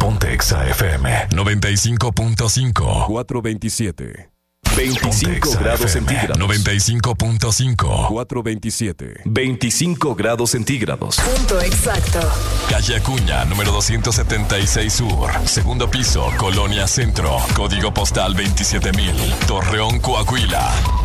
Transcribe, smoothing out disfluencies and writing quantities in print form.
Ponte Exa FM 95.5. 427. 25 grados centígrados. 95.5. 427. 25 grados centígrados. Punto exacto. Calle Acuña, número 276 Sur. Segundo piso, Colonia Centro. Código postal 27,000. Torreón, Coahuila.